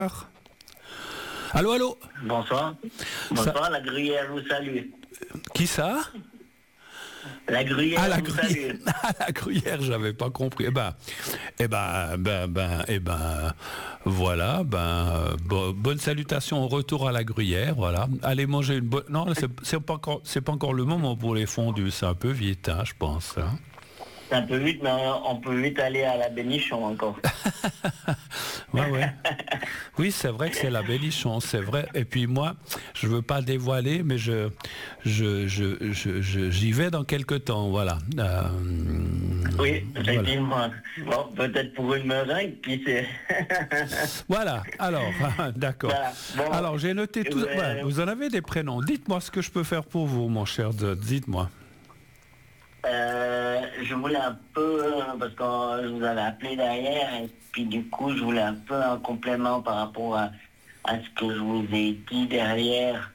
Allô, allô. Bonsoir. Bonsoir, la gruyère vous salue. Qui ça? La gruyère la vous gruyère. salue. La gruyère, j'avais pas compris. Voilà, bonne salutation au retour à la gruyère, voilà. Allez manger une bonne. Non, c'est pas encore le moment pour les fondus, c'est un peu vite, hein, je pense. Hein. C'est un peu vite, mais on peut vite aller à la Bénichon encore. Ouais. Oui, c'est vrai que c'est la Bénichon, c'est vrai. Et puis moi, je veux pas dévoiler, mais j'y vais dans quelques temps, voilà. Oui, effectivement. Voilà. Bon, peut-être pour une meringue, puis c'est... Voilà, alors, d'accord. Voilà. Bon, alors, j'ai noté tout... vous en avez des prénoms. Dites-moi ce que je peux faire pour vous, mon cher Zod, dites-moi. Je voulais un peu, parce que je vous avais appelé derrière, et puis du coup, je voulais un peu un complément par rapport à ce que je vous ai dit derrière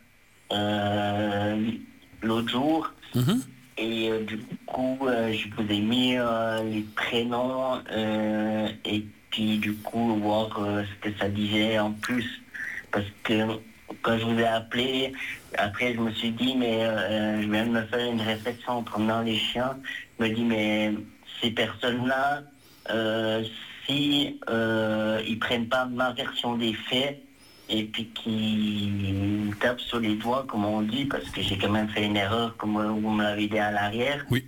l'autre jour. Mm-hmm. Et du coup, je vous ai mis les prénoms et puis du coup, voir ce que ça disait en plus. Parce que quand je vous ai appelé, après je me suis dit, mais je viens de me faire une réflexion en promenant les chiens. Je me dis, mais ces personnes-là, si ils prennent pas ma version des faits, et puis qui tapent sur les doigts, comme on dit, parce que j'ai quand même fait une erreur, comme vous me l'avez dit à l'arrière. Oui.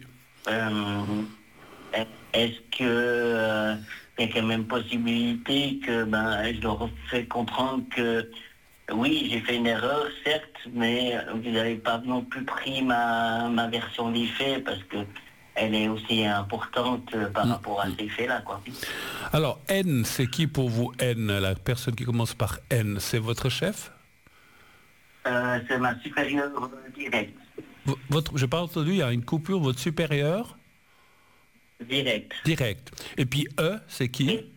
Est-ce que il y a quand même possibilité que je leur fais comprendre que oui, j'ai fait une erreur, certes, mais vous n'avez pas non plus pris ma version des faits, parce que elle est aussi importante par rapport à ces faits-là, quoi. Alors, N, c'est qui pour vous, N? La personne qui commence par N, c'est votre chef? C'est ma supérieure directe. Je n'ai pas entendu, il y a une coupure, votre supérieur? Direct. Et puis E, c'est qui? Oui.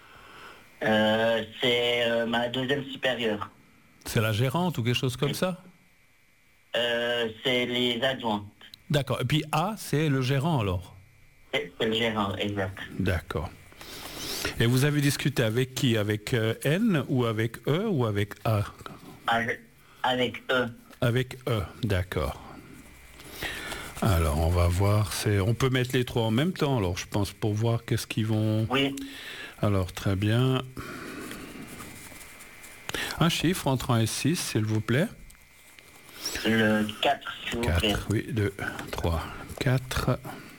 C'est ma deuxième supérieure. C'est la gérante ou quelque chose comme ça? C'est les adjointes. D'accord. Et puis A, c'est le gérant alors? C'est le gérant, exact. D'accord. Et vous avez discuté avec qui? Avec N ou avec E ou avec A? Avec E. Avec E, d'accord. Alors, on va voir. On peut mettre les trois en même temps, alors, je pense, pour voir qu'est-ce qu'ils vont... Oui. Alors, très bien. Un chiffre entre 1 et 6, s'il vous plaît. Le 4, s'il vous plaît. 4, oui, 2, 3, 4.